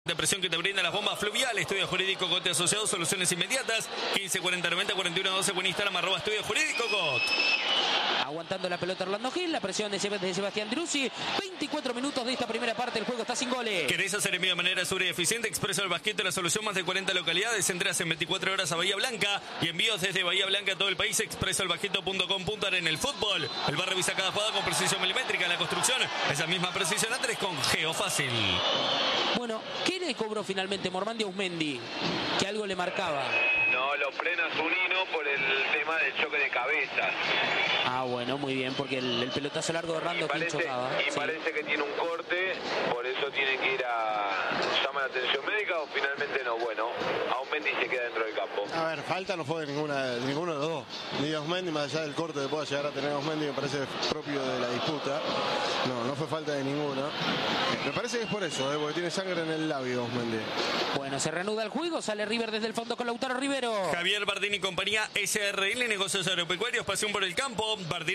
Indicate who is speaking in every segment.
Speaker 1: De presión que te brinda las bombas fluviales. Estudio Jurídico Cote Asociados, soluciones inmediatas. 15 40 90 41 12. Buen Instagram, @Estudio Jurídico Cot.
Speaker 2: Aguantando la pelota Orlando Gil, la presión de Sebastián Driussi. 24 minutos de esta primera parte, el juego está sin goles.
Speaker 1: ¿Querés hacer envío de manera segura y eficiente? Expreso del Basquete, la solución, más de 40 localidades. Entras en 24 horas a Bahía Blanca y envíos desde Bahía Blanca a todo el país. Expresoelbasqueto.com.ar. En el fútbol, el bar revisa cada jugada con precisión milimétrica. En la construcción, esa misma precisión Andrés con Geofácil.
Speaker 2: Bueno, ¿qué le cobró finalmente Mormandi a Usmendi? Que algo le marcaba.
Speaker 3: No, lo frena Zunino por el tema del choque de cabezas.
Speaker 2: Ah, bueno, muy bien, porque el pelotazo largo de Orlando Gil chocaba.
Speaker 3: Y parece que tiene un corte, por eso tiene que ir a llamar la atención médica o finalmente no. Bueno, Aumendi se queda dentro del campo.
Speaker 4: A ver, falta no fue de ninguno de los dos. Ni Aumendi, más allá del corte que pueda llegar a tener Aumendi, me parece propio de la disputa. No fue falta de ninguno. Me parece que es por eso, porque tiene sangre en el labio Aumendi.
Speaker 2: Bueno, se reanuda el juego, sale River desde el fondo con Lautaro Rivero.
Speaker 1: Javier Bardini y compañía, SRL Negocios Agropecuarios, pasión por el campo.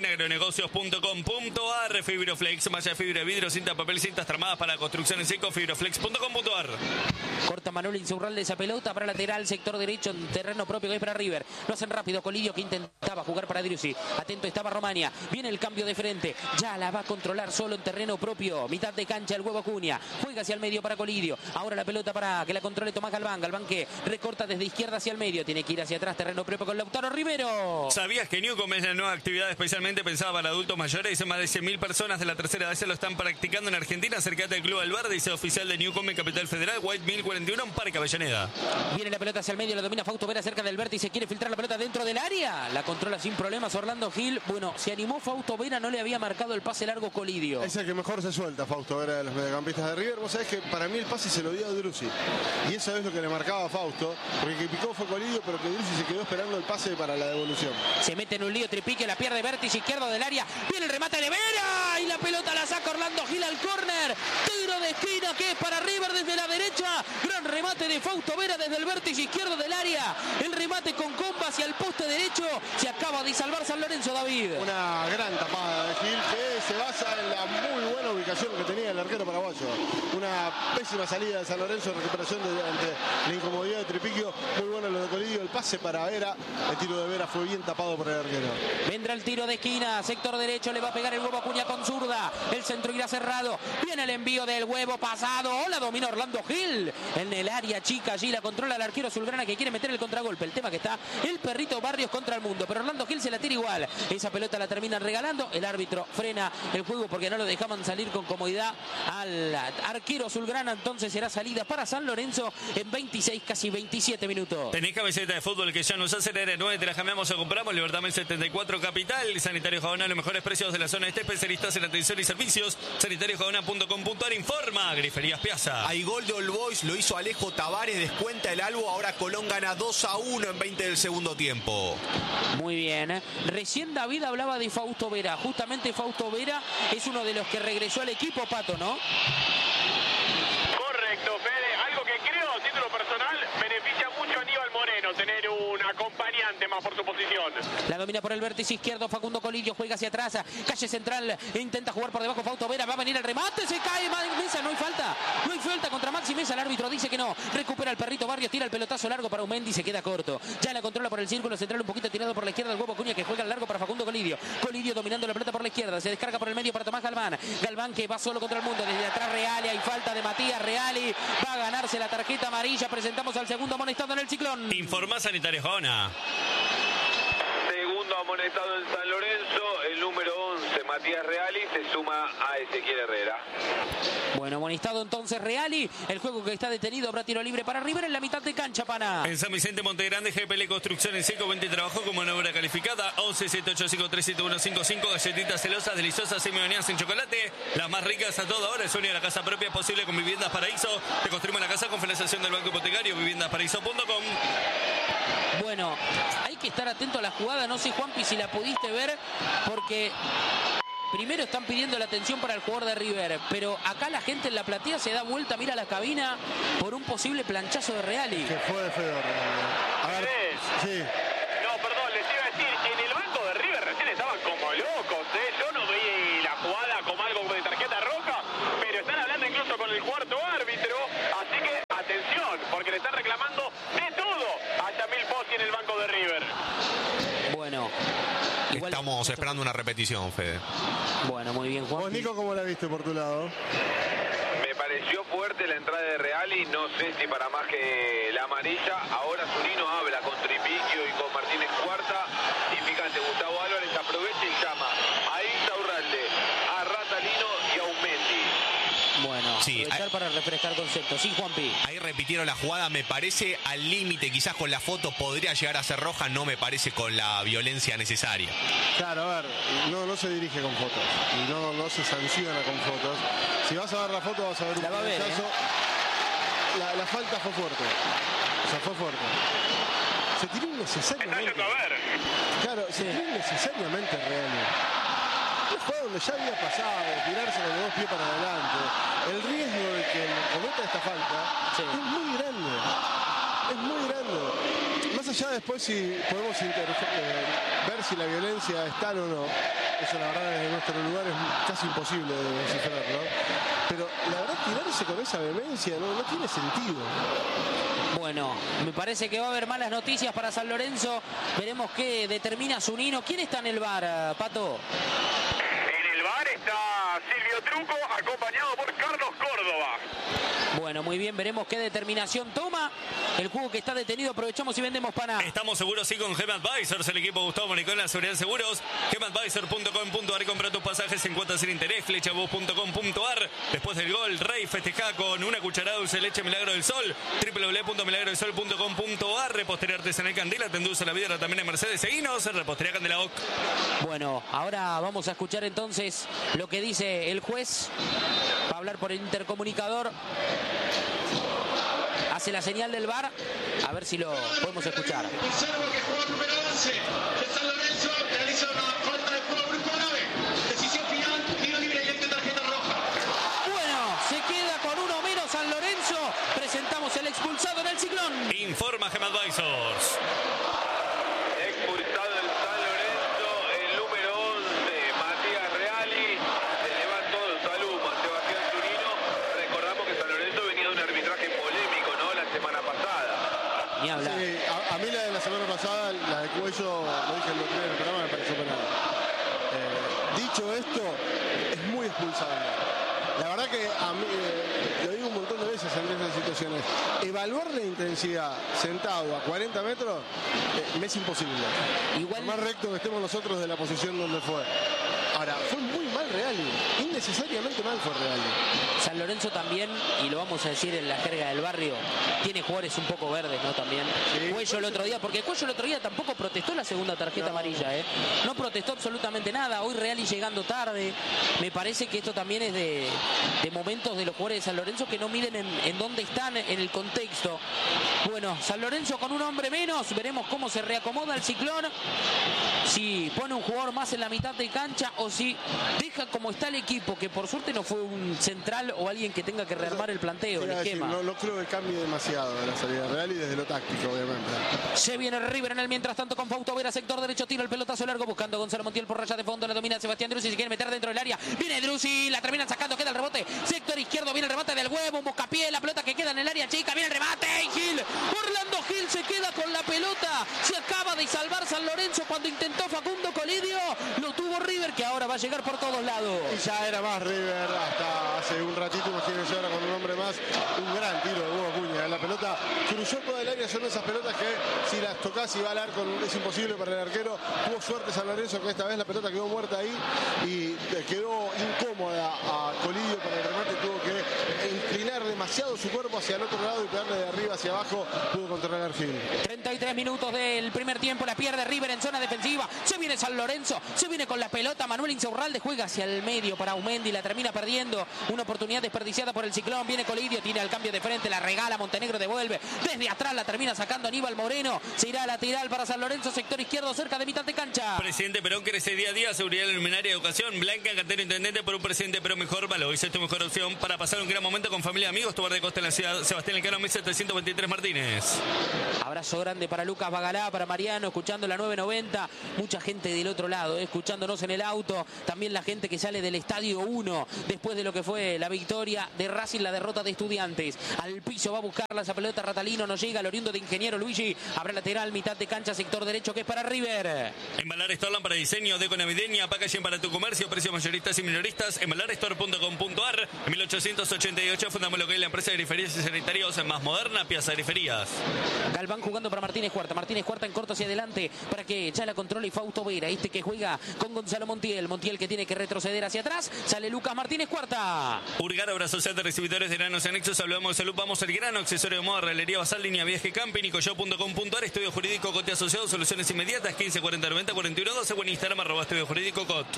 Speaker 1: bardinagronegocios.com.ar. Fibroflex, malla de fibra de vidrio, cinta, papel, cintas tramadas para construcción en seco. Fibroflex.com.ar.
Speaker 2: Corta Manuel Insaurralde esa pelota para lateral, sector derecho, en terreno propio que es para River. Lo hacen rápido, Colidio que intentaba jugar para Driussi. Atento estaba Romania. Viene el cambio de frente. Ya la va a controlar solo en terreno propio. Mitad de cancha el huevo Acuña. Juega hacia el medio para Colidio. Ahora la pelota para que la controle Tomás Galván. Galván que recorta desde izquierda hacia el medio. Tiene que ir hacia atrás, terreno propio con Lautaro Rivero.
Speaker 1: ¿Sabías que Newcom es la nueva actividad especialmente pensada para adultos mayores? Más de 100.000 personas de la tercera edad se lo están practicando en Argentina. Acércate al Club Alverde y sea oficial de Newcom en Capital Federal, White 1041 en Parque Avellaneda.
Speaker 2: Viene la pelota hacia el medio, la domina Fausto Vera cerca del vértice. Quiere filtrar la pelota dentro del área. La controla sin problemas Orlando Gil. Bueno, se animó Fausto Vera, no le había marcado el pase largo Colidio.
Speaker 4: Es el que mejor se suelta, Fausto Vera, de los mediocampistas de River. Vos sabés que para mí el pase se lo dio a Driussi. Y eso es lo que le marcaba a Fausto. Porque el que picó fue Colidio, pero que Driussi se quedó esperando el pase para la devolución.
Speaker 2: Se mete en un lío, Tripique, la pierde vértice izquierdo del área. Viene el remate de Vera. Y la pelota la saca Orlando Gil al córner. Tiro de esquina que es para River desde la derecha. Gran remate de Fausto Vera desde el vértice izquierdo del área. El remate con comba hacia el poste derecho. Se acaba de salvar San Lorenzo, David.
Speaker 4: Una gran tapada de Gil que se basa en la muy buena ubicación que tenía el arquero paraguayo. Una pésima salida de San Lorenzo, recuperación ante la incomodidad de Tripiquio. Muy bueno lo de Colidio, el pase para Vera. El tiro de Vera fue bien tapado por el arquero.
Speaker 2: Vendrá el tiro de esquina, sector derecho, le va a pegar el huevo Acuña con zurda. El centro irá cerrado. Viene el envío del huevo pasado. La domina Orlando Gil. En el área chica, allí la controla el arquero azulgrana que quiere meter el contragolpe. El tema que está el perrito Barrios contra el mundo. Pero Orlando Gil se la tira igual. Esa pelota la terminan regalando. El árbitro frena el juego porque no lo dejaban salir con comodidad al arquero azulgrana. Entonces será salida para San Lorenzo en 26, casi 27 minutos.
Speaker 1: ¿Tenés camiseta de fútbol que ya nos hace el 9? Te la cambiamos o compramos. Libertad 74 Capital. Sanitario Jabona, los mejores precios de la zona este. Especialistas en atención y servicios. Sanitariojabona.com.ar informa. Griferías Piazza.
Speaker 5: Hay gol de All Boys, lo hizo Alejo Tavares, descuenta el albo. Ahora Colón gana 2-1 en 20 del segundo tiempo.
Speaker 2: Muy bien. Recién David hablaba de Fausto Vera. Justamente Fausto Vera es uno de los que regresó al equipo, Pato, ¿no?
Speaker 3: Correcto, Fede. Algo que creo, a título personal, beneficia mucho a Aníbal Moreno tener un acompañante más por su posición.
Speaker 2: La domina por el vértice izquierdo, Facundo Colidio juega hacia atrás, calle central, intenta jugar por debajo Fausto Vera, va a venir el remate, se cae Mesa, no hay falta contra Maxi Mesa, el árbitro dice que no, recupera el perrito Barrios, tira el pelotazo largo para Aumendi, se queda corto, ya la controla por el círculo central, un poquito tirado por la izquierda el huevo Acuña que juega al largo para Facundo Colidio dominando la pelota por la izquierda, se descarga por el medio para Tomás Galván que va solo contra el mundo, desde atrás Reali, hay falta de Matías Reali, va a ganarse la tarjeta amarilla, presentamos al segundo amonestado en el Ciclón.
Speaker 1: Informa Sanitario Jabona.
Speaker 3: Segundo amonestado en San Lorenzo, el número 11, Matías Reali, se suma a Ezequiel Herrera.
Speaker 2: Bueno, amonestado entonces Reali, el juego que está detenido, habrá tiro libre para River en la mitad de cancha, pana.
Speaker 1: En San Vicente Montegrande, GPL Construcción en seco, 20 trabajo como una obra calificada, 11 7853 7155, galletitas celosas, deliciosas, semi-bañadas en chocolate, las más ricas a toda hora, el sueño de la casa propia posible con Viviendas Paraíso, te construimos la casa con financiación del Banco Hipotecario, viviendasparaíso.com.
Speaker 2: Bueno, hay que estar atento a la jugada, no sé Juanpi si la pudiste ver, porque primero están pidiendo la atención para el jugador de River, pero acá la gente en la platea se da vuelta, mira la cabina por un posible planchazo de Reali.
Speaker 4: Que fue de Fedor. A ver, sí.
Speaker 3: No, perdón, les iba a decir, en el banco de River recién estaban como locos, Yo no vi la jugada como algo de tarjeta roja, pero están hablando incluso con el cuarto árbitro, así que reclamando de todo a Yamil Fossi en el banco de River.
Speaker 2: Bueno. Igual
Speaker 5: Estamos esperando una repetición, Fede.
Speaker 2: Bueno, muy bien, Juan.
Speaker 4: Vos, Nico, ¿cómo la viste por tu lado?
Speaker 3: Me pareció fuerte la entrada de Reali, no sé si para más que la amarilla. Ahora Zunino habla con Tripiquio y con Martínez Cuarta. Y fíjate, Gustavo Álvarez aprovecha y llama a Insaurralde, a Ratalino y a Aumendi.
Speaker 2: Bueno,
Speaker 5: Sí,
Speaker 2: aprovechar para refrescar conceptos. Sí, Juanpi.
Speaker 5: Ahí repitieron la jugada, me parece al límite, quizás con la foto podría llegar a ser roja, no me parece con la violencia necesaria.
Speaker 4: Claro, a ver, no se dirige con fotos y no se sanciona con fotos. Si vas a ver la foto vas a ver un cabezazo. La falta fue fuerte. O sea, fue fuerte. Se tiró innecesariamente.
Speaker 3: Está yendo a ver.
Speaker 4: Claro, se tiró innecesariamente Real. Un juego donde ya había pasado, tirarse con los dos pies para adelante. El riesgo de que cometa esta falta es muy grande. Es muy grande. Más allá después si podemos ver si la violencia es tal o no. Eso la verdad desde nuestro lugar es casi imposible de descifrarlo. Pero la verdad tirarse con esa vehemencia no tiene sentido.
Speaker 2: Bueno, me parece que va a haber malas noticias para San Lorenzo. Veremos qué determina Zunino. ¿Quién está en el VAR, Pato?
Speaker 3: En el bar está Silvio Truco, acompañado por Carlos Córdoba.
Speaker 2: Bueno, muy bien, veremos qué determinación toma. El juego que está detenido, aprovechamos y vendemos pana.
Speaker 1: Estamos seguros, sí, con Gem Advisors, el equipo Gustavo Maricón, la seguridad de seguros. Gemadvisor.com.ar, compra tus pasajes en cuotas sin interés, flechabus.com.ar. Después del gol, Rey festeja con una cucharada dulce de leche Milagro del Sol. www.milagrodelsol.com.ar. Repostería artesanal Candela, te endulza la vida también en Mercedes. Seguinos, Repostería Candela OC.
Speaker 2: Bueno, ahora vamos a escuchar entonces lo que dice el juez. Va a hablar por el intercomunicador. Hace la señal del VAR. A ver si lo podemos escuchar.
Speaker 6: Observo que jugó el primer avance de San Lorenzo, realiza una falta de juego brusco grave. Decisión final, tiro libre directo y tarjeta roja.
Speaker 2: Bueno, se queda con uno menos San Lorenzo. Presentamos el expulsado en el Ciclón.
Speaker 1: Informa Gem Advisors.
Speaker 3: Expulsado el San Lorenzo, el número 11, Matías Reali. Se levantó de Saluma, Sebastián Zunino. Recordamos que San Lorenzo venía de un arbitraje polémico, ¿no? La semana pasada.
Speaker 2: Ni hablar.
Speaker 4: Sí, a mí la de la semana pasada, la de Cuello, lo dije en el programa, me pareció penal. Dicho esto, es muy expulsable. La verdad que a mí, lo digo un montón de veces en esas situaciones, evaluar la intensidad sentado a 40 metros me es imposible.
Speaker 2: Igual,
Speaker 4: Por más recto que estemos nosotros de la posición donde fue. Ahora, fue muy mal Reali, innecesariamente mal fue Reali.
Speaker 2: San Lorenzo también, y lo vamos a decir en la jerga del barrio, tiene jugadores un poco verdes, ¿no? También.
Speaker 4: Sí.
Speaker 2: Cuello el otro día, porque Cuello el otro día tampoco protestó la segunda tarjeta amarilla, ¿eh? No protestó absolutamente nada. Hoy Reali llegando tarde. Me parece que esto también es de momentos de los jugadores de San Lorenzo que no miden en dónde están, en el contexto. Bueno, San Lorenzo con un hombre menos, veremos cómo se reacomoda el Ciclón. Si pone un jugador más en la mitad de cancha o si deja como está el equipo, que por suerte no fue un central o alguien que tenga que rearmar el planteo, el
Speaker 4: Quería decir,
Speaker 2: esquema.
Speaker 4: no creo que cambie demasiado de la salida de Reali desde lo táctico, obviamente.
Speaker 2: Se viene River en el mientras tanto con Fausto Vera, sector derecho, tira el pelotazo largo buscando Gonzalo Montiel por raya de fondo, la domina Sebastián Drussi, se quiere meter dentro del área, viene Drussi, la terminan sacando, queda el rebote, sector izquierdo, viene el remate del huevo, un buscapié, la pelota que queda en el área chica, viene el remate, y Gil, Orlando Gil se queda con la pelota, se acaba de salvar San Lorenzo cuando intentó Facundo Colidio, lo tuvo River que ahora va a llegar por todos lados.
Speaker 4: Y ya era más River hasta hace un ratito, imagínense ahora con un hombre más, un gran tiro de Hugo Acuña. La pelota cruzó toda el área, son esas pelotas que si las tocas y va al arco es imposible para el arquero. Tuvo suerte San Lorenzo que esta vez la pelota quedó muerta ahí y quedó incómoda a Colidio para el remate, tuvo que inclinar demasiado su cuerpo hacia el otro lado y pegarle de arriba hacia abajo, pudo controlar Gil.
Speaker 2: 33 minutos del primer tiempo, la pierde River en zona defensiva, se viene San Lorenzo, se viene con la pelota, Manuel Insaurralde juega hacia el medio para Aumendi, la termina perdiendo, una oportunidad desperdiciada por el Ciclón, viene Colidio, tiene al cambio de frente, la regala, Montenegro devuelve, desde atrás la termina sacando Aníbal Moreno, se irá a lateral para San Lorenzo, sector izquierdo cerca de mitad de cancha.
Speaker 1: Presidente Perón crece día a día, seguridad luminaria, educación. Blanca Cantero, intendente por un presidente Perón mejor. Valoriza tu mejor opción para pasar un gran momento con familia familia, amigos, tu bar de costa en la ciudad Sebastián Elcano, 1723 Martínez.
Speaker 2: Abrazo grande para Lucas Bagalá, para Mariano, escuchando la 990. Mucha gente del otro lado, escuchándonos en el auto. También la gente que sale del Estadio 1 después de lo que fue la victoria de Racing, la derrota de Estudiantes. Al piso va a buscarla esa pelota Ratalino, no llega, el oriundo de Ingeniero Luigi. Habrá lateral, mitad de cancha, sector derecho, que es para River.
Speaker 1: Embalar Store para diseño, deco navideña, packaging para tu comercio, precios mayoristas y minoristas. Embalarstore.com.ar. En 1888 fundamos lo que es la empresa de griferías y sanitarios más moderna, Piazza Griferías.
Speaker 2: Galván jugando para Martínez Cuarta. Martínez Cuarta en corto hacia adelante para que ya la controle Fausto Vera. Este que juega con Gonzalo Montiel. Montiel que tiene que retroceder hacia atrás. Sale Lucas Martínez Cuarta.
Speaker 1: Urgar, obra social de recibidores de granos y anexos. Hablamos de salud, vamos al grano. Accesorio de moda, realería basal, línea viaje camping, nicoyo.com.ar. Estudio jurídico Cote Asociado, soluciones inmediatas. 15 40 90 41 12. Buen Instagram, @estudio jurídico Cot.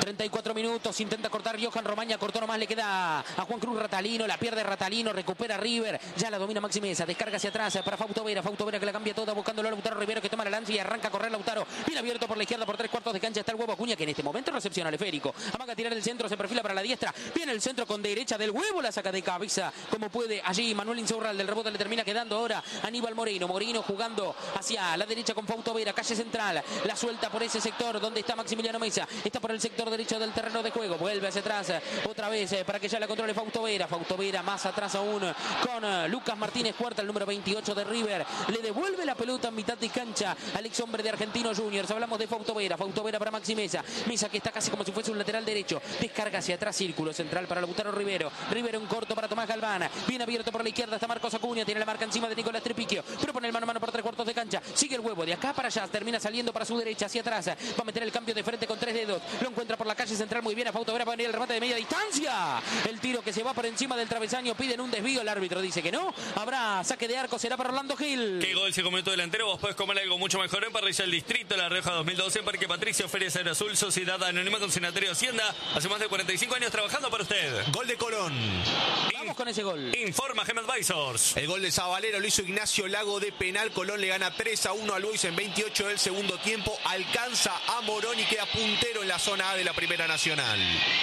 Speaker 2: 34 minutos. Intenta cortar Johan Romaña. Cortó nomás. Le queda a Juan Cruz Ratalino. La pierde Ratalino. Recupera River. Ya la domina Maxi Mesa. Descarga hacia atrás para Fausto Vera. Fausto Vera que la cambia toda buscándolo a Lautaro Rivero que toma la lanza y arranca a correr Lautaro. Bien abierto por la izquierda por 3/4 de cancha. Está el Huevo Acuña que en este momento recepciona al esférico. Amaga a tirar el centro. Se perfila para la diestra. Viene el centro con derecha del Huevo. La saca de cabeza como puede. Allí Manuel Insaurral del rebote le termina quedando ahora Aníbal Moreno. Moreno jugando hacia la derecha con Fausto Vera. Calle central. La suelta por ese sector donde está Maximiliano Mesa. Está por el sector derecho del terreno de juego. Vuelve hacia atrás. Otra vez para que ya la controle Fausto Vera. Fausto Vera más atrás aún con Lucas Martínez Cuarta, el número 28 de River. Le devuelve la pelota en mitad de cancha al ex hombre de Argentinos Juniors. Hablamos de Fausto Vera. Fausto Vera para Maxi Mesa. Mesa que está casi como si fuese un lateral derecho. Descarga hacia atrás. Círculo central para Lautaro Rivero. Rivero en corto para Tomás Galván. Bien abierto por la izquierda está Marcos Acuña. Tiene la marca encima de Nicolás Tripicchio. Propone el mano a mano por 3/4 de cancha. Sigue el Huevo de acá para allá. Termina saliendo para su derecha hacia atrás. Va a meter el cambio de frente con 3 dedos. Lo encuentra por la calle central muy bien a Fausto Vera para venir el remate de media distancia. El tiro que se va por encima del travesaño. Piden un desvío. El árbitro dice que no. Habrá saque de arco. Será para Orlando Gil.
Speaker 1: ¿Qué gol se comió tu delantero? Vos podés comer algo mucho mejor en Parrilla El Distrito, La Rioja 2012, en Parque Patricio, Feria Cero Azul, Sociedad Anónima con Senatorio Hacienda. Hace más de 45 años trabajando para usted.
Speaker 5: Gol de Colón.
Speaker 2: Vamos con ese gol.
Speaker 1: Informa Gem Advisors.
Speaker 5: El gol de Zabalero lo hizo Ignacio Lago de penal. Colón le gana 3-1 al Boys en 28 del segundo tiempo. Alcanza a Morón y queda puntero en la zona A de la Primera Nacional.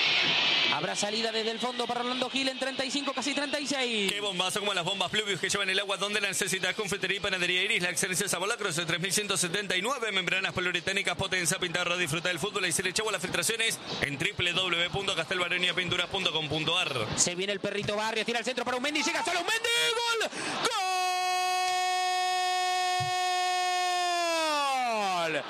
Speaker 2: Habrá salida desde el fondo para Orlando Gil en 35, casi 36.
Speaker 1: Qué bombazo como las bombas Pluvius que llevan el agua donde la necesitas. Confitería y Panadería Iris, la excelencia de Sabolacros de 3179. Membranas poliuretánicas, potencia, pintarro, disfruta del fútbol y se le echaba las filtraciones en www.castelbaroniapinturas.com.ar.
Speaker 2: Se viene el perrito Barrios, tira al centro para Aumendi, llega solo Aumendi, ¡gol! ¡Gol!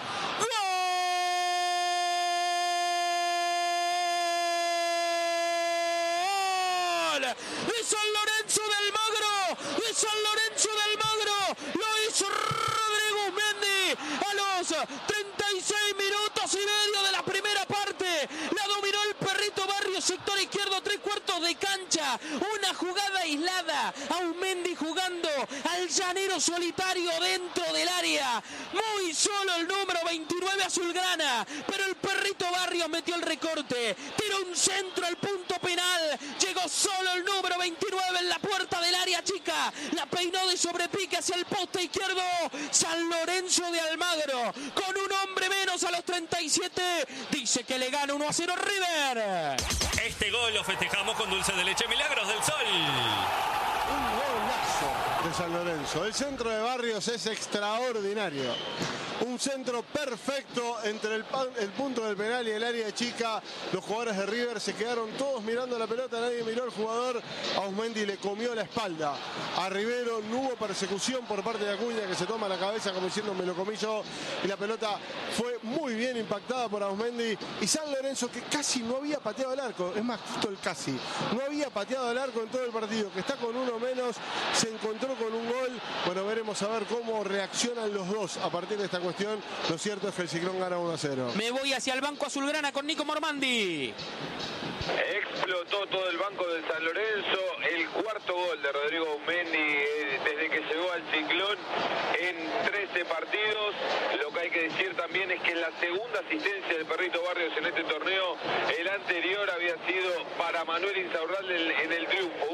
Speaker 2: De San Lorenzo del Magro, de San Lorenzo del Magro, lo hizo Rodrigo Aumendi a los 36 minutos y medio de la primera parte. La dominó el perrito Barrios, sector izquierdo, 3/4 de cancha. Una jugada aislada. Aumendi jugando al llanero solitario dentro del área. Muy solo el número 29 azulgrana. Pero el perrito Barrios metió el recorte. Tiró un centro al punto penal. Llegó solo el número 29 en la puerta del área chica. La peinó de sobrepique hacia el poste izquierdo. San Lorenzo de Almagro. Con un hombre menos a los 37. Dice que le gana 1-0 River.
Speaker 1: Este gol lo festejamos con dulce de leche Milagros del Sol.
Speaker 4: Un golazo de San Lorenzo. El centro de Barrios es extraordinario. Un centro perfecto entre el punto del penal y el área chica. Los jugadores de River se quedaron todos mirando la pelota. Nadie miró al jugador. Ausmendi le comió la espalda a Rivero. No hubo persecución por parte de Acuña, que se toma la cabeza como diciendo me lo comí yo. Y la pelota fue muy bien impactada por Ausmendi. Y San Lorenzo, que casi no había pateado el arco. Es más, justo el casi. No había pateado el arco en todo el partido. Que está con uno menos. Se encontró con un gol. Bueno, veremos a ver cómo reaccionan los dos a partir de esta cuestión. Lo cierto es que el Ciclón gana 1-0.
Speaker 2: Me voy hacia el banco azulgrana con Nico Mormandi.
Speaker 3: Explotó todo el banco del San Lorenzo. El cuarto gol de Rodrigo Aumendi desde que llegó al Ciclón en 13 partidos. Lo que hay que decir también es que en la segunda asistencia del perrito Barrios en este torneo, el anterior había sido para Manuel Insaurralde en el triunfo 1-0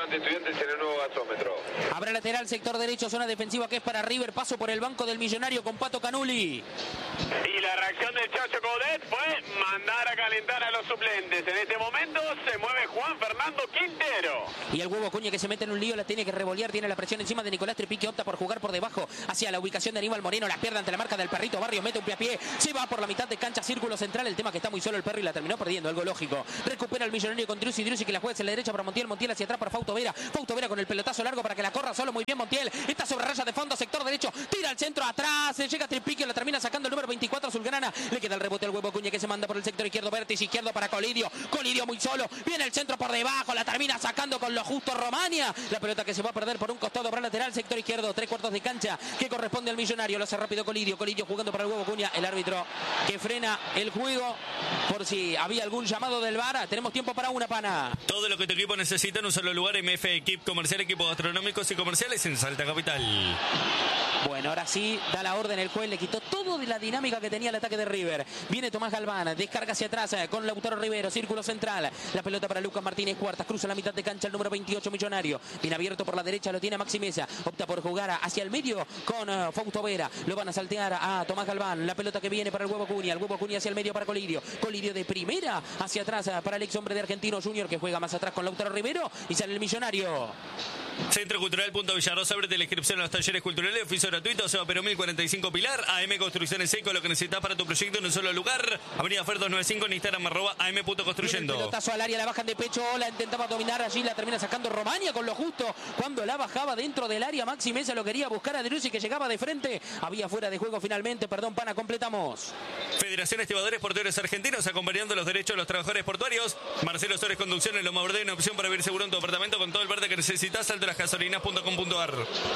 Speaker 3: ante Estudiantes en el nuevo gasómetro.
Speaker 2: Habrá lateral, sector derecho, zona defensiva que es para River. Paso por el banco del Millonario con Pato Canuli.
Speaker 7: Y la reacción del Chacho Coudet fue mandar a calentar a los suplentes. En este momento se mueve Juan Fernando Quintero.
Speaker 2: Y el Huevo Acuña, que se mete en un lío, la tiene que revolear, tiene la presión encima de Nicolás Tripique, opta por jugar por debajo hacia la ubicación de Aníbal Moreno, las pierde ante la marca del Perrito Barrios, mete un pie a pie, se va por la mitad de cancha, círculo central, el tema que está muy solo el Perro y la terminó perdiendo, algo lógico. Recupera el Millonario con Driussi que la juega hacia la derecha para Montiel, Montiel hacia atrás para Fausto Vera con el pelotazo largo para que la corra solo, muy bien Montiel, está sobre raya de fondo, sector derecho, tira al centro atrás, llega Tripique, la termina sacando el número 24 azulgrana, le queda el rebote al Huevo Acuña que se manda por el sector izquierdo, vértice izquierdo para Colidio muy solo, viene el centro por debajo, la termina sacando con lo justo Romania, la pelota que se va a perder por un costado para lateral, sector izquierdo, 3/4 de cancha que corresponde al Millonario, lo hace rápido Colidio jugando para el Huevo Acuña, el árbitro que frena el juego por si había algún llamado del VAR. Tenemos tiempo para una, pana.
Speaker 1: Todo lo que tu equipo necesita en un solo lugar, MF Equip Comercial, equipos gastronómicos y comerciales en Salta Capital.
Speaker 2: Bueno, ahora sí, da la orden el juez, le quitó todo de la dinámica que tenía el ataque de River. Viene Tomás Galván, descarga hacia atrás con Lautaro Rivero, círculo central, la pelota para Lucas Martínez Cuartas, cruza la mitad de cancha el número 28 Millonario, viene abierto por la derecha, lo tiene Maxi Mesa, opta por jugar hacia el medio con Fausto Vera, lo van a saltear a Tomás Galván, la pelota que viene para el Huevo Acuña hacia el medio para Colidio de primera hacia atrás para el ex hombre de Argentino Junior que juega más atrás con Lautaro Rivero y sale el Millonario.
Speaker 1: Centro Cultural Punto Villarrosa, abrete la inscripción a los talleres culturales, oficio gratuito, Seba Perón 1045 Pilar, AM Construcciones Seco, lo que necesitas para tu proyecto en un solo lugar, Avenida Fer 295 en Instagram, @am.construyendo.
Speaker 2: Pelotazo al área, la bajan de pecho, la intentaba dominar allí, la termina sacando Romania con lo justo, cuando la bajaba dentro del área, Maxi Mesa lo quería buscar a Driussi que llegaba de frente, había fuera de juego finalmente, perdón, pana, completamos.
Speaker 1: Federación Estibadores Portuarios Argentinos, acompañando los derechos de los trabajadores portuarios, Marcelo Sores Conducción, en Loma Verde, una opción para vivir seguro en tu apartamento con todo el verde que necesitas, saltolasgasolinas.com.ar.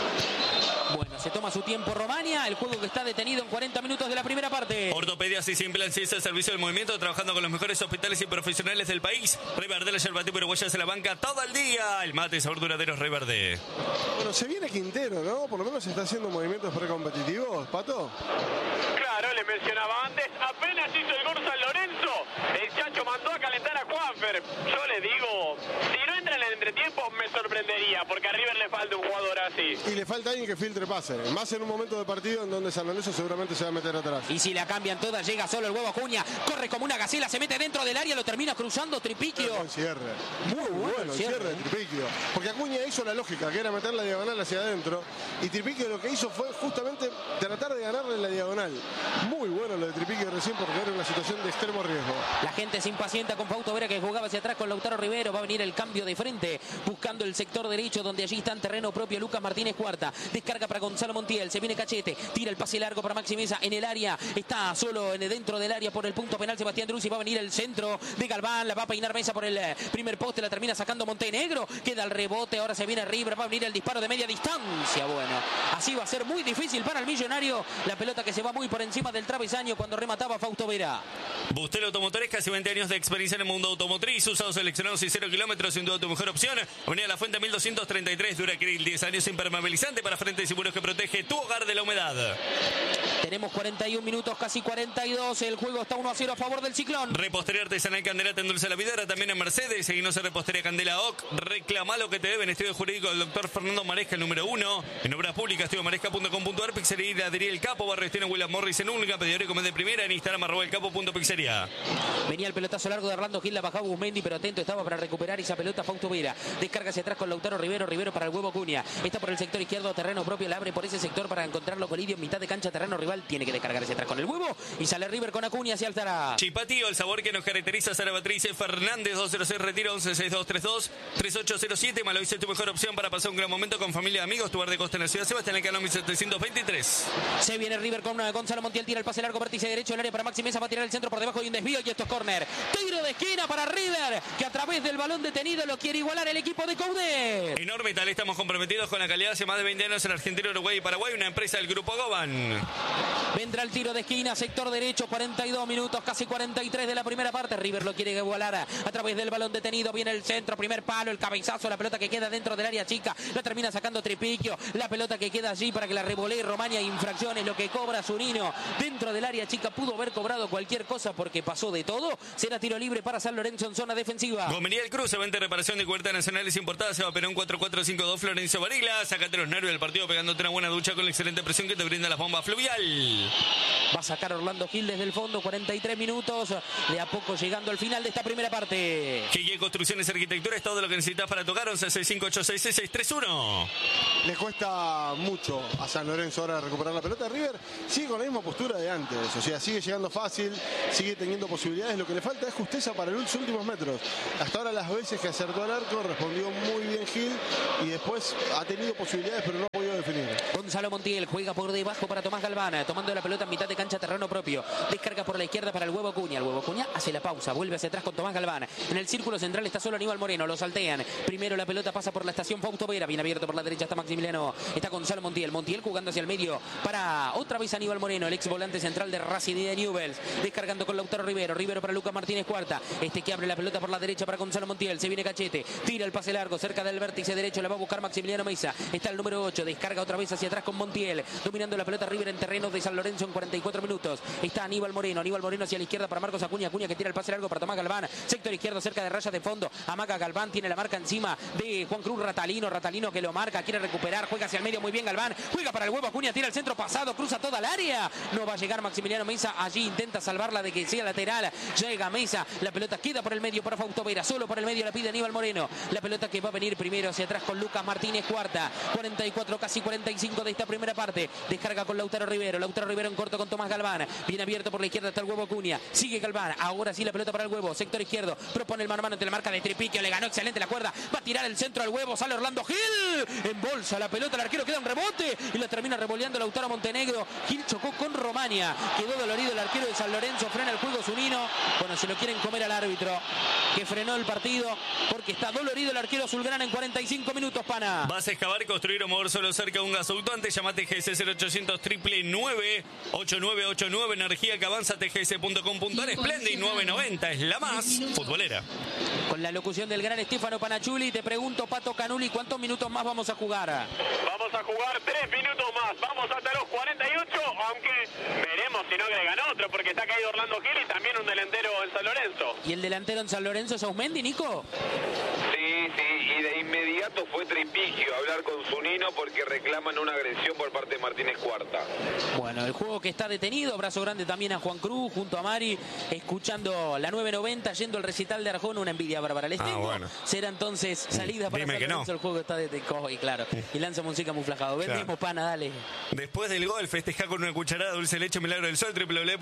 Speaker 2: Bueno, se toma su tiempo Romania, el juego que está detenido en 40 minutos de la primera parte.
Speaker 1: Ortopedias y Implantes, el servicio del movimiento, trabajando con los mejores hospitales y profesionales del país. Rey Verde, la yerba tipo uruguaya, se la banca todo el día. El mate sabor duradero Rey Verde.
Speaker 4: Bueno, se viene Quintero, ¿no? Por lo menos está haciendo movimientos precompetitivos, Pato.
Speaker 7: Claro, le mencionaba antes, apenas hizo el gol San Lorenzo, el Chacho mandó a calentar a Juanfer. Yo le digo, si no entra en el entretiempo me sorprendería, porque a River le falta un jugador así.
Speaker 4: Y le falta alguien que filtre pase, más en un momento de partido en donde San Lorenzo seguramente se va a meter atrás.
Speaker 2: Y si la cambian todas, llega solo el Huevo Acuña, corre como una gacela, se mete dentro del área, lo termina cruzando Tripiquio.
Speaker 4: Buen cierre. Muy bueno el cierre de Tripiquio. Porque Acuña hizo la lógica, que era meter la diagonal hacia adentro. Y Tripiquio lo que hizo fue justamente tratar de ganarle en la diagonal. Muy bueno lo de Tripiquio recién porque era una situación de extremo riesgo.
Speaker 2: La gente se impacienta con Fausto Vera que jugaba hacia atrás con Lautaro Rivero. Va a venir el cambio de frente, buscando el sector derecho donde allí está en terreno propio Lucas Martínez Cuarta. Descarga para Gonzalo Montiel, se viene Cachete, tira el pase largo para Maxi Mesa en el área. Está solo dentro del área por el punto penal Sebastián Driussi. Va a venir el centro de Galván, la va a peinar Mesa por el primer poste, la termina sacando Montenegro. Queda el rebote, ahora se viene River, va a venir el disparo de media distancia. Bueno, así va a ser muy difícil para el Millonario. La pelota que se va muy por encima del travesaño cuando remataba Fausto Vera.
Speaker 1: Bustel Automotores, casi 20 años de experiencia en el mundo automotriz, usados seleccionados y 0 kilómetros, sin duda tu mejor opción. Avenida La Fuente 1233, Duracril, 10 años impermeabilizante para frentes y muros que protege tu hogar de la humedad.
Speaker 2: Tenemos 41 minutos, casi 42. El juego está 1-0 a favor del Ciclón.
Speaker 1: Repostería Artesanal Candela te endulza la vida. Ahora también en Mercedes. Seguinos en Repostería Candela OC. Reclama lo que te deben. Estudio jurídico del doctor Fernando Maresca, el número 1. En obras públicas, estudiomaresca.com.ar. Pizzería y Heladería El Capo. Barrio Estino William Morris en Única. Pedidor y comer de primera. En Instagram @elcapo.pizzería.
Speaker 2: Venía el pelotazo largo de Orlando Gil. La bajaba Guzmendi, pero atento estaba para recuperar esa pelota Fausto Vera. Descarga hacia atrás con Lautaro Rivero. Rivero para el Huevo Acuña. Está por el sector izquierdo. Terreno propio. La abre por ese sector para encontrarlo Colidio en mitad de cancha. Terreno rival. Tiene que descargar hacia atrás con el Huevo. Y sale River con Acuña hacia Alzara.
Speaker 1: Chipatío, el sabor que nos caracteriza. Sara Patricia Fernández, 206 Retiro, 116232 3807. Malovice es tu mejor opción para pasar un gran momento con familia y amigos. Tu bar de costa en la ciudad Sebastián Elcano 1723.
Speaker 2: Se viene River con Gonzalo Montiel. Tira el pase largo, vértice derecho del área para Maxi Mesa. Va a tirar el centro por debajo y un desvío. Y esto es córner. Tiro de esquina para River, que a través del balón detenido lo quiere igualar el equipo de Coudet.
Speaker 1: Enorme tal, estamos comprometidos con la calidad hace más de 20 años en Argentina, Uruguay y Paraguay. Una empresa del Grupo Goban.
Speaker 2: Vendrá el tiro de esquina, sector derecho, 42 minutos, casi 43 de la primera parte. River lo quiere igualar a través del balón detenido. Viene el centro, primer palo, el cabezazo, la pelota que queda dentro del área chica. La termina sacando Tripiquio. La pelota que queda allí para que la revolee Romania. Infracciones, lo que cobra Zunino dentro del área chica. Pudo haber cobrado cualquier cosa porque pasó de todo. Será tiro libre para San Lorenzo en zona defensiva.
Speaker 1: Gomería El Cruce, venta reparación de cubierta nacional nacionales importadas, Eva Perón 4452, Florencio Varela. Sácate los nervios del partido pegándote una buena ducha con la excelente presión que te brinda las bombas Fluvial.
Speaker 2: Va a sacar Orlando Gil desde el fondo, 43 minutos, de a poco llegando al final de esta primera parte.
Speaker 1: GG Construcciones y Arquitectura es todo lo que necesitas para tocar. 1165866631.
Speaker 4: Le cuesta mucho a San Lorenzo ahora recuperar la pelota. River sigue con la misma postura de antes, o sea, sigue llegando fácil, sigue teniendo posibilidades. Lo que le falta es justeza para los últimos metros. Hasta ahora las veces que acertó al arco respondió muy bien Gil y después ha tenido posibilidades pero no ha podido definir.
Speaker 2: Gonzalo Montiel juega por debajo para Tomás Galván, tomando la pelota en mitad de cancha, terreno propio. Descarga por la izquierda para el Huevo Acuña. El Huevo Acuña hace la pausa, vuelve hacia atrás con Tomás Galván. En el círculo central está solo Aníbal Moreno, lo saltean. Primero la pelota pasa por la estación Fausto Vera, bien abierto por la derecha está Maximiliano. Está Gonzalo Montiel. Montiel jugando hacia el medio para otra vez Aníbal Moreno, el ex volante central de Racing y de Newell's. Descargando con Lautaro Rivero. Rivero para Lucas Martínez Cuarta. Este que abre la pelota por la derecha para Gonzalo Montiel. Se viene Cachete. Tira el pase largo cerca del vértice derecho. La va a buscar Maximiliano Mesa. Está el número 8. Descarga otra vez hacia atrás con Montiel. Dominando la pelota River en terreno de San Lorenzo en 44 minutos. Está Aníbal Moreno. Aníbal Moreno hacia la izquierda para Marcos Acuña. Acuña que tira el pase largo para Tomás Galván. Sector izquierdo cerca de raya de fondo. Amaga Galván. Tiene la marca encima de Juan Cruz Ratalino. Ratalino que lo marca. Quiere recuperar. Juega hacia el medio muy bien Galván. Juega para el Huevo Acuña. Tira el centro pasado. Cruza toda el área. No va a llegar Maximiliano Mesa. Allí intenta salvarla de que sea lateral. Llega Mesa. La pelota queda por el medio para Fausto Vera. Solo por el medio la pide Aníbal Moreno. La pelota que va a venir primero hacia atrás con Lucas Martínez Cuarta. 44, casi 45 de esta primera parte. Descarga con Lautaro Rivero. Lautaro Rivero en corto con Tomás Galván. Bien abierto por la izquierda está el Huevo Acuña. Sigue Galván. Ahora sí la pelota para el Huevo. Sector izquierdo. Propone el mano a mano ante la marca de Tripiquio. Le ganó excelente la cuerda. Va a tirar el centro al Huevo. Sale Orlando Gil. En bolsa la pelota. El arquero queda un rebote. Y la termina revoleando Lautaro Montenegro. Gil chocó con Romania. Quedó dolorido el arquero de San Lorenzo. Frena el juego Zunino. Bueno, se lo quieren comer al árbitro que frenó el partido porque está dolorido el arquero azulgrana en 45 minutos, pana.
Speaker 1: Vas a excavar, construir o mover solo cerca de un gasoducto. Antes llamate GS 0800 999 8989. Energía que avanza tgs.com.ar. Splendid 990 es la más futbolera.
Speaker 2: Con la locución del gran Estefano Panachuli, te pregunto, Pato Canuli, ¿cuántos minutos más vamos a jugar?
Speaker 7: Vamos a jugar 3 minutos más. Vamos hasta los 48, aunque veremos si no agregan otro, porque está caído Orlando Gil y también un delantero en San Lorenzo.
Speaker 2: ¿Y el delantero en San Lorenzo es Ausmendi, Nico?
Speaker 3: Sí, y de inmediato fue Tripiquio a hablar con Zunino porque reclaman una agresión por parte de Martínez Cuarta.
Speaker 2: Bueno, el juego que está detenido, abrazo grande también a Juan Cruz, junto a Mari, escuchando la 990, yendo al recital de Arjona, una envidia bárbara. Les tengo.
Speaker 1: Bueno.
Speaker 2: Será entonces salida para
Speaker 1: Dime
Speaker 2: San
Speaker 1: que
Speaker 2: Lorenzo,
Speaker 1: no.
Speaker 2: el juego está detenido, y claro, y lanza música muy flajado. Vendemos,
Speaker 1: Claro.
Speaker 2: pana, dale.
Speaker 1: Después del gol, festeja con una cucharada de dulce de leche Milagro del Sol,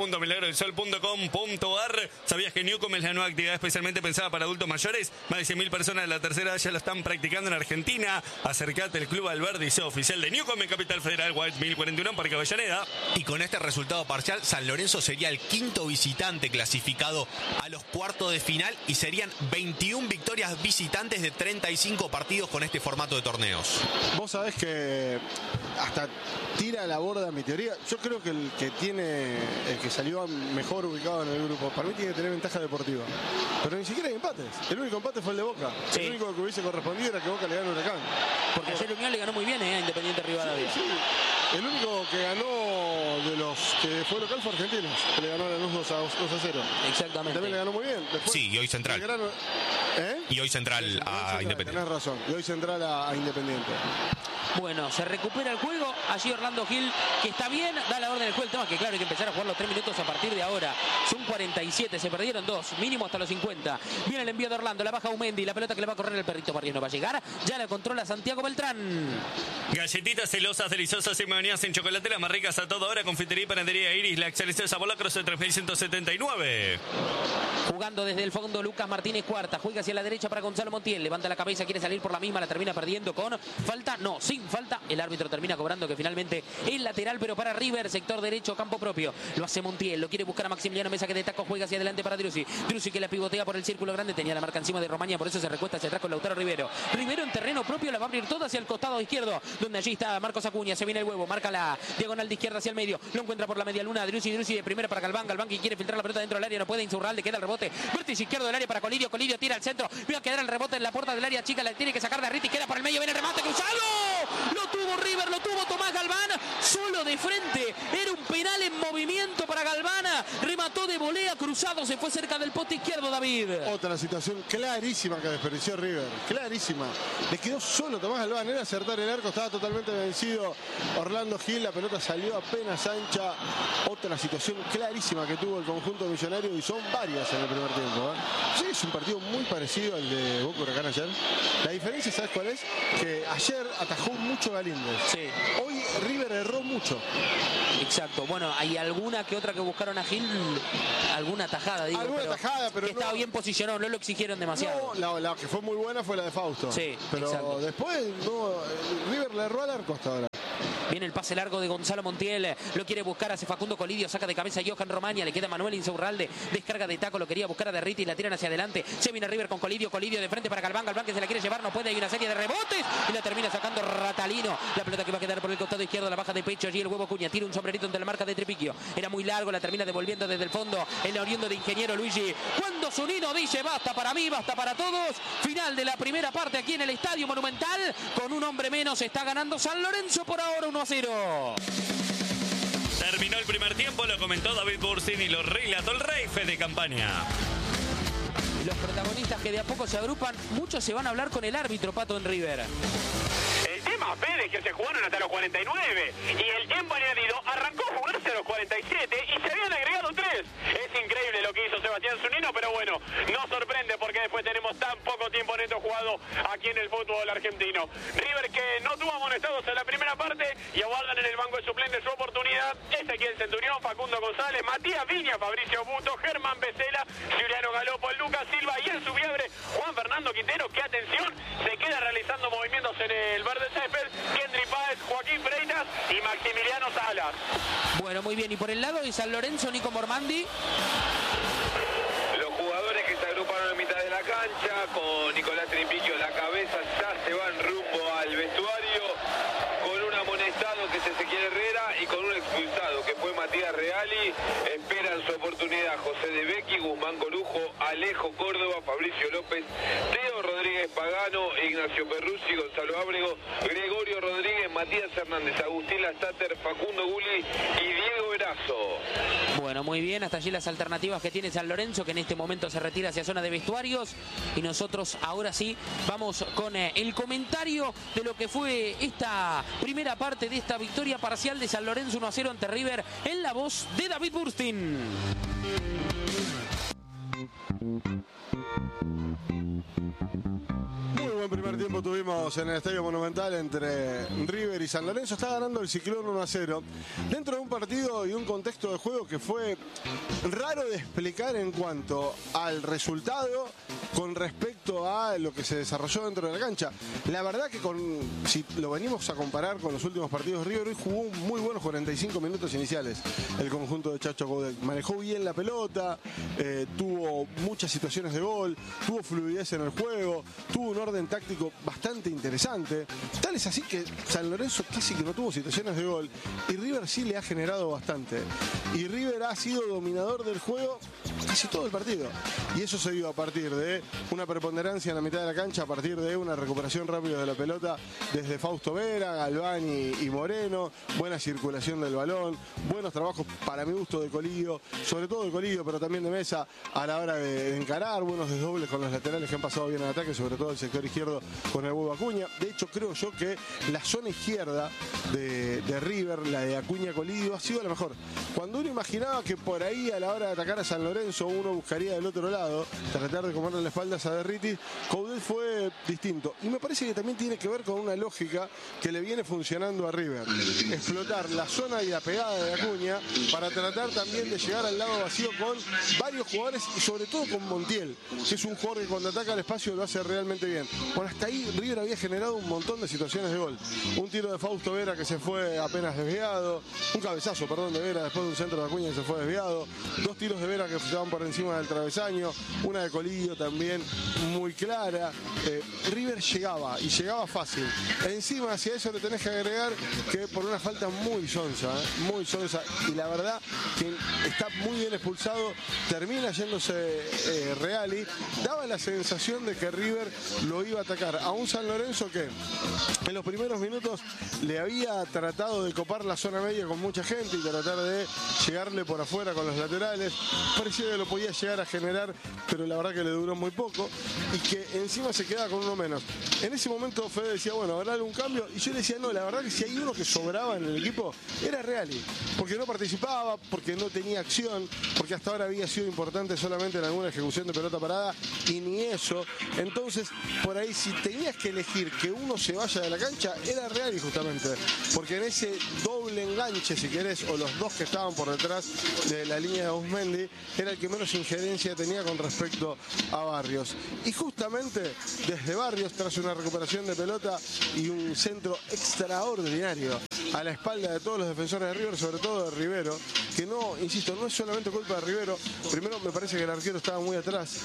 Speaker 1: www.milagrodelsol.com.ar. ¿Sabías que Newcom es la nueva actividad especialmente pensada para adultos mayores? Más de 100.000 personas de la tercera edad ya lo están practicando en Argentina. Acércate al Club Alberdi y sea oficial de Newcom en Capital Federal, White 1041, Parque Avellaneda.
Speaker 5: Y con este resultado parcial, San Lorenzo sería el quinto visitante clasificado a los cuartos de final y serían 21 victorias visitantes de 35 partidos con este formato de torneos.
Speaker 4: Vos sabés que hasta tira a la borda mi teoría. Yo creo que el que salió mejor ubicado en el grupo, para mí tiene que tener ventaja deportiva. Pero ni siquiera hay empates. El único empate fue el de Boca.
Speaker 2: Sí.
Speaker 4: El único que hubiese correspondido era que Boca le gane a Huracán.
Speaker 2: Porque ayer Unión le ganó muy bien a Independiente Rivadavia.
Speaker 4: Sí. El único que ganó de los que fue local fue Argentinos, que le ganó a Lanús 2 a 0.
Speaker 2: Exactamente.
Speaker 4: También le ganó muy bien. Después,
Speaker 5: Sí, y hoy Central.
Speaker 4: Belgrano- ¿Eh?
Speaker 5: Y hoy Central a Independiente.
Speaker 4: Tenés razón. Y hoy Central a Independiente.
Speaker 2: Bueno, se recupera el juego. Allí Orlando Gil, que está bien, da la orden del juego. El tema es que, claro, hay que empezar a jugar los 3 minutos a partir de ahora. Son 47, se perdieron 2, mínimo hasta los 50. Viene el envío de Orlando, la baja Aumendi, la pelota que le va a correr el perrito Barrios no va a llegar. Ya la controla Santiago Beltrán.
Speaker 1: Galletitas celosas, deliciosas y memorias en chocolate, las más ricas a toda hora. Confitería y panadería Iris, la excelencia de sabor, la Cruz de 3179.
Speaker 2: Jugando desde el fondo Lucas Martínez Cuarta, juega hacia la derecha para Gonzalo Montiel, levanta la cabeza, quiere salir por la misma, la termina perdiendo con falta, no, sin falta, el árbitro termina cobrando que finalmente es lateral, pero para River, sector derecho, campo propio, lo hace Montiel, lo quiere buscar a Maximiliano Mesa que de taco juega hacia adelante para Drusi que la pivotea por el círculo grande, tenía la marca encima de Romania, por eso se recuesta hacia atrás con Lautaro Rivero en terreno propio, la va a abrir toda hacia el costado izquierdo, donde allí está Marcos Acuña, se viene el huevo, marca la diagonal de izquierda hacia el medio, lo encuentra por la media luna, Drusi de primera para Galván que quiere filtrar la pelota dentro del área, no puede, Insaurralde, queda el rebote, vértice izquierdo del área para Colidio tira al centro, va a quedar el rebote en la puerta del área chica, la tiene que sacar de Arriti, queda por el medio, viene el remate cruzado, lo tuvo River, lo tuvo Tomás Galván, solo de frente, era un penal en movimiento para Galvana, remató de volea, cruzado, se fue cerca del poste izquierdo, David.
Speaker 4: Otra situación clarísima que desperdició River, clarísima. Le quedó solo Tomás Galván, era acertar el arco, estaba totalmente vencido Orlando Gil, la pelota salió apenas ancha. Otra situación clarísima que tuvo el conjunto millonario, y son varias en el primer tiempo. Sí, es un partido muy parecido al de Boca Huracán ayer. La diferencia, ¿sabes cuál es? Que ayer atajó mucho Galíndez.
Speaker 2: Sí.
Speaker 4: Hoy River erró mucho.
Speaker 2: Exacto. Bueno, hay alguna que otra que buscaron a Gil, alguna tajada, digo.
Speaker 4: Alguna tajada, pero
Speaker 2: que estaba bien posicionado, no lo exigieron demasiado.
Speaker 4: No, la que fue muy buena fue la de Fausto.
Speaker 2: Sí,
Speaker 4: pero
Speaker 2: exacto.
Speaker 4: después no, River le erró al arco hasta ahora.
Speaker 2: Viene el pase largo de Gonzalo Montiel, lo quiere buscar, hace Facundo Colidio, saca de cabeza a Johan Romagna, le queda Manuel Insaurralde, descarga de taco, lo quería buscar a Derriti y la tiran hacia adelante. Se viene River con Colidio de frente para Galván que se la quiere llevar, no puede, hay una serie de rebotes y la termina sacando Ratalino. La pelota que va a quedar por el costado izquierdo, la baja de pecho, allí el Huevo Cuña, tira un sombrerito entre la marca de Tripiquio, era muy largo, la termina devolviendo desde el fondo, el oriundo de Ingeniero Luigi. Cuando Zunino dice basta para mí, basta para todos, final de la primera parte aquí en el Estadio Monumental, con un hombre menos está ganando San Lorenzo por ahora 1-0.
Speaker 1: Terminó el primer tiempo, lo comentó David Bursin y lo relató el rey Fede Campaña.
Speaker 2: Los protagonistas que de a poco se agrupan, muchos se van a hablar con el árbitro, Pato, en River.
Speaker 7: El tema, Fede, es que se jugaron hasta los 49 y el tiempo añadido arrancó a jugarse a los 47 y se habían agregado 3. Es increíble lo que hizo Sebastián Zunino, pero bueno, no sorprende porque después tenemos tan poco tiempo neto jugado aquí en el fútbol argentino. River que no tuvo amonestados en la primera parte y aguardan en el banco de suplentes su oportunidad. Ezequiel Centurión, Facundo González, Matías Viña, Fabricio Buto, Germán Becela, Juliano Galopo, Lucas Silva y en su fiebre Juan Fernando Quintero, que atención, se queda realizando movimientos en el verde césped, Kendry Páez, Joaquín Freitas y Maximiliano Salas.
Speaker 2: Bueno, muy bien, y por el lado de San Lorenzo, Nico Mormandi.
Speaker 3: Los jugadores que se agruparon en mitad de la cancha, con Nicolás Tripiquio a la cabeza, ya se van rumbo al vestuario, con un amonestado que es Ezequiel Herrera y con un expulsado que fue Matías Reali. Esperan su oportunidad José De Becchi, Guzmán Corujo, Alejo Córdoba, Fabricio López, Teo Rodríguez Pagano, Ignacio Perruzzi, Gonzalo Ábrego, Gregorio Rodríguez, Matías Hernández, Agustín Lastater, Facundo Gulli y Diego Erazo.
Speaker 2: Bueno, muy bien, hasta allí las alternativas que tiene San Lorenzo, que en este momento se retira hacia zona de vestuarios, y nosotros ahora sí vamos con el comentario de lo que fue esta primera parte de esta victoria parcial de San Lorenzo 1-0 ante River, en la voz de David Burstein.
Speaker 4: Muy buen primer tiempo tuvimos en el Estadio Monumental entre River y San Lorenzo. Está ganando el Ciclón 1-0. Dentro de un partido y un contexto de juego que fue raro de explicar en cuanto al resultado con respecto a lo que se desarrolló dentro de la cancha. La verdad que si lo venimos a comparar con los últimos partidos, River hoy jugó muy buenos 45 minutos iniciales. El conjunto de Chacho Coudet manejó bien la pelota, tuvo muchas situaciones de gol, tuvo fluidez en el juego, tuvo un orden táctico bastante interesante. Tal es así que San Lorenzo casi que no tuvo situaciones de gol y River sí le ha generado bastante. Y River ha sido dominador del juego casi todo el partido. Y eso se dio a partir de una preponderancia en la mitad de la cancha, a partir de una recuperación rápida de la pelota desde Fausto Vera, Galván y Moreno, buena circulación del balón, buenos trabajos para mi gusto de Colidio, sobre todo de Colidio, pero también de Mesa a la hora de encarar, buenos desdobles con los laterales que han pasado bien al ataque, sobre todo el sector izquierdo con el Huevo Acuña. De hecho, creo yo que la zona izquierda de River, la de Acuña Colidio, ha sido la mejor. Cuando uno imaginaba que por ahí a la hora de atacar a San Lorenzo uno buscaría del otro lado, tratar de comerle las espaldas a Derriti, Coudet fue distinto. Y me parece que también tiene que ver con una lógica que le viene funcionando a River. Explotar la zona y la pegada de Acuña para tratar también de llegar al lado vacío con varios jugadores y sobre todo con Montiel, que es un jugador que cuando ataca el espacio lo hace realmente bien. Bueno, hasta ahí River había generado un montón de situaciones de gol. Un tiro de Fausto Vera que se fue apenas desviado, un cabezazo, perdón, de Vera después después de un centro de Acuña que se fue desviado, 2 tiros de Vera que estaban por encima del travesaño, una de Colidio también muy clara. River llegaba y llegaba fácil. Encima hacia eso le tenés que agregar que por una falta muy sonsa, y la verdad que está muy bien expulsado, termina yéndose Reali. Daba la sensación de que River lo iba a atacar a un San Lorenzo que en los primeros minutos le había tratado de copar la zona media con mucha gente y tratar de llegarle por afuera con los laterales. Parecía que lo podía llegar a generar, pero la verdad que le duró muy poco y que encima se quedaba con uno menos. En ese momento Fede decía, bueno, habrá algún cambio, y yo le decía, no, la verdad que si hay uno que sobraba en el equipo era Reali, porque no participaba, porque no tenía acción, porque hasta ahora había sido importante solamente en alguna ejecución de pelota parada y ni eso. Entonces, por ahí, si tenías que elegir que uno se vaya de la cancha, era Reali justamente, porque en ese doble enganche, si querés, o los dos que estaban por detrás de la línea de Ausmendi, era el que menos injerencia tenía con respecto a Barrios. Y justamente desde Barrios, tras una recuperación de pelota y un centro extraordinario a la espalda de todos los defensores de River, sobre todo de Rivero, que no, insisto, no es solamente culpa de Rivero. Primero me parece que el arquero estaba muy atrás,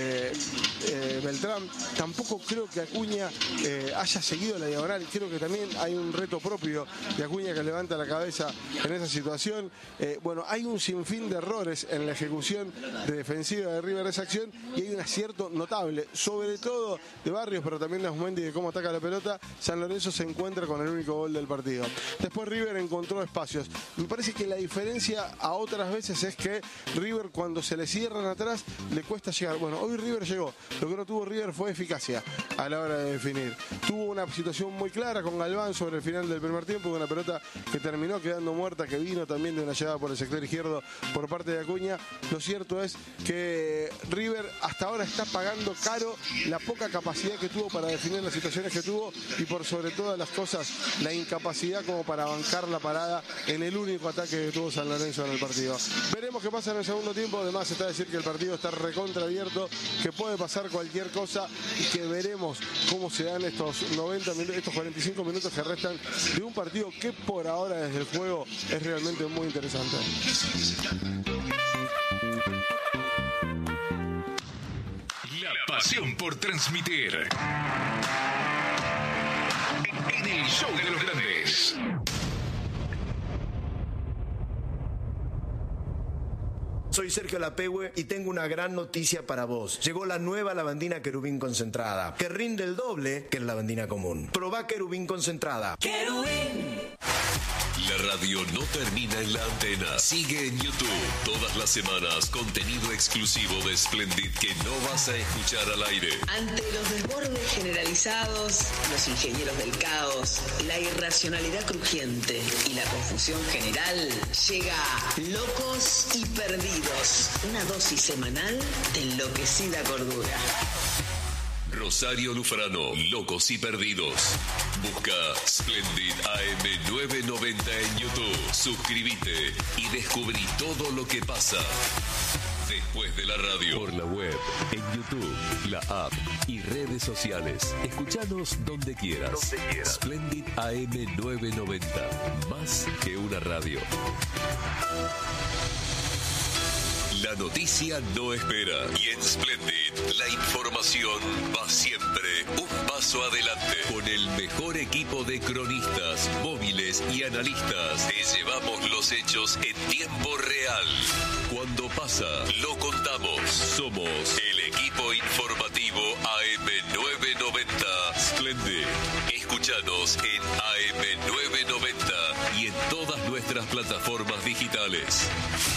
Speaker 4: Beltrán. Tampoco creo que Acuña haya seguido la diagonal. Creo que también hay un reto propio de Acuña que levanta la cabeza en esa situación. Bueno, hay un sinfín de errores en la ejecución de defensiva de River de esa acción, y hay un acierto notable, sobre todo de Barrios, pero también de Ausmendi, de cómo ataca la pelota. San Lorenzo se encuentra con el único gol del partido. Después River encontró espacios. Me parece que la diferencia a otras veces es que River, cuando se le cierran atrás, le cuesta llegar. Bueno, hoy River llegó. Lo que no tuvo River fue eficacia a la hora de definir. Tuvo una situación muy clara con Galván sobre el final del primer tiempo, una pelota que terminó quedando muerta, que vino también de una llegada por el sector izquierdo por parte de Acuña. Lo cierto es que River hasta ahora está pagando caro la poca capacidad que tuvo para definir las situaciones que tuvo, y por sobre todas las cosas, la incapacidad como para bancar la parada en el único ataque que tuvo San Lorenzo en el partido. Veremos qué pasa en el segundo tiempo. Además está decir que el partido está recontra abierto, que puede pasar cualquier cosa, y que veremos cómo se dan estos 90 minutos, estos 45 minutos que restan de un partido que por ahora desde el juego es realmente muy interesante.
Speaker 8: La pasión por transmitir en el show de los grandes.
Speaker 9: Soy Sergio Lapehue y tengo una gran noticia para vos. Llegó la nueva lavandina Querubín concentrada, que rinde el doble que la lavandina común. Probá Querubín concentrada. ¡Querubín!
Speaker 10: La radio no termina en la antena. Sigue en YouTube todas las semanas contenido exclusivo de Splendid que no vas a escuchar al aire.
Speaker 11: Ante los desbordes generalizados, los ingenieros del caos, la irracionalidad crujiente y la confusión general, llega Locos y Perdidos, una dosis semanal de enloquecida cordura.
Speaker 10: Rosario Lufrano, Locos y Perdidos. Busca Splendid AM990 en YouTube. Suscríbete y descubrí todo lo que pasa después de la radio. Por la web, en YouTube, la app y redes sociales. Escuchanos donde quieras. Splendid AM990. Más que una radio. La noticia no espera, y en Splendid la información va siempre un paso adelante. Con el mejor equipo de cronistas, móviles y analistas, te llevamos los hechos en tiempo real. Cuando pasa, lo contamos. Somos el equipo informativo AM990 Splendid. Escúchanos en AM990 y en todas nuestras plataformas digitales.